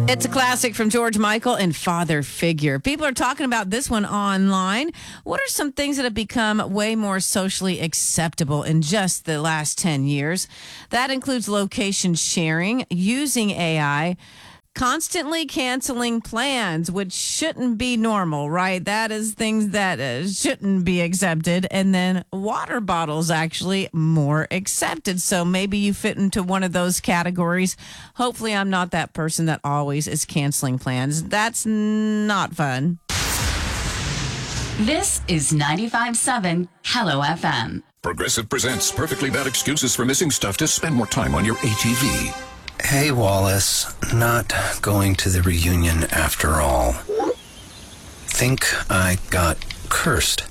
It's a classic from George Michael and Father Figure. People are talking about this one online. What are some things that have become way more socially acceptable in just the last 10 years? That includes location sharing, using AI, constantly canceling plans, which shouldn't be normal, right? That is things that shouldn't be accepted. And then water bottles actually more accepted. So maybe you fit into one of those categories. Hopefully I'm not that person that always is canceling plans. That's not fun. This is 95.7 Hello FM. Progressive presents Perfectly Bad Excuses for Missing Stuff to Spend More Time on Your ATV. Hey, Wallace. Not going to the reunion after all. Think I got cursed.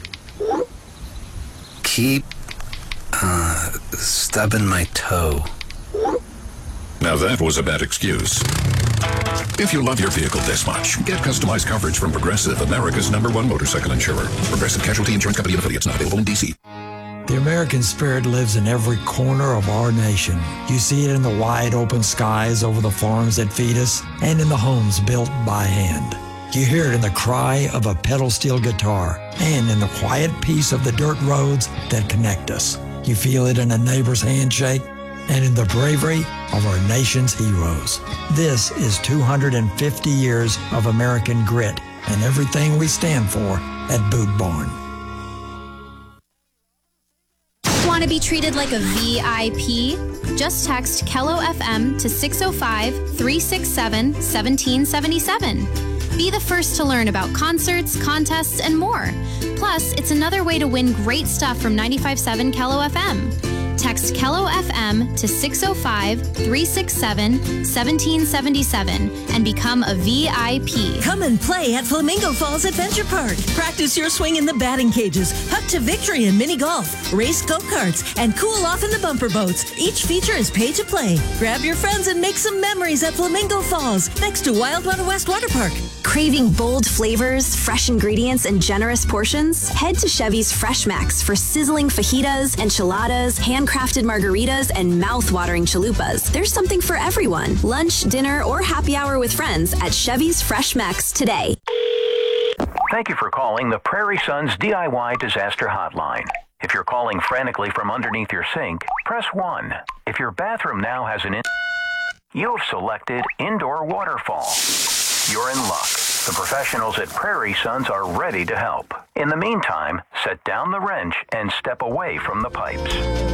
Keep, stubbing my toe. Now that was a bad excuse. If you love your vehicle this much, get customized coverage from Progressive, America's #1 motorcycle insurer. Progressive Casualty Insurance Company and affiliates, not available in D.C. The American spirit lives in every corner of our nation. You see it in the wide open skies over the farms that feed us and in the homes built by hand. You hear it in the cry of a pedal steel guitar and in the quiet peace of the dirt roads that connect us. You feel it in a neighbor's handshake and in the bravery of our nation's heroes. This is 250 years of American grit and everything we stand for at Boot Barn. Want to be treated like a VIP? Just text Kello FM to 605-367-1777. Be the first to learn about concerts, contests, and more. Plus, it's another way to win great stuff from 95.7 Kello FM. Text Kello FM to 605-367-1777 and become a VIP. Come and play at Flamingo Falls Adventure Park. Practice your swing in the batting cages, putt to victory in mini golf, race go-karts, and cool off in the bumper boats. Each feature is pay to play. Grab your friends and make some memories at Flamingo Falls, next to Wildwater West Water Park. Craving bold flavors, fresh ingredients, and generous portions? Head to Chevy's Fresh Max for sizzling fajitas, enchiladas, handcrafted margaritas, and mouth-watering chalupas. There's something for everyone. Lunch, dinner, or happy hour with friends at Chevy's Fresh Max today. Thank you for calling the Prairie Sons DIY Disaster Hotline. If you're calling frantically from underneath your sink, press 1. If your bathroom now has you've selected indoor waterfall. You're in luck. The professionals at Prairie Sons are ready to help. In the meantime, set down the wrench and step away from the pipes.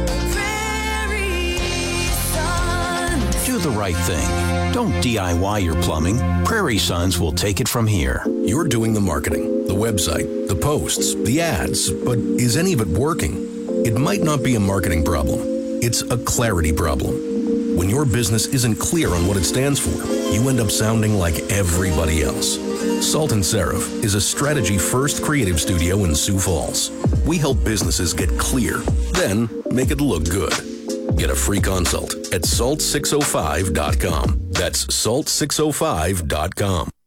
Do the right thing. Don't DIY your plumbing. Prairie Sons will take it from here. You're doing the marketing, the website, the posts, the ads, but is any of it working? It might not be a marketing problem. It's a clarity problem. When your business isn't clear on what it stands for, you end up sounding like everybody else. Salt & Seraph is a strategy-first creative studio in Sioux Falls. We help businesses get clear, then make it look good. Get a free consult at salt605.com. That's salt605.com.